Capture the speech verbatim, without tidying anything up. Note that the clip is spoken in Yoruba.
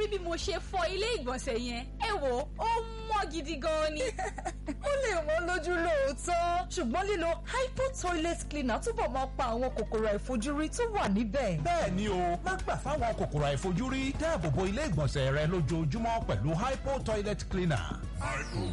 bí mo ṣe fọ ilé ìgbọ̀nsẹ̀ yẹn ẹ wò ó mọ́ gidi gan ni. ó lè wọ́n lójú lóòótọ́ ṣùgbọ́n lílo hypo toilet cleaner túbọ̀ máa pa àwọn kòkòrò àìfojúrí tó wà níbẹ̀. bẹ́ẹ̀ ni o má gbà fáwọn kòkòrò àìfojúrí dáàbò bo ilé ìgbọ̀nsẹ̀ rẹ lójoojúmọ́ pẹ̀lú hypo toilet cleaner.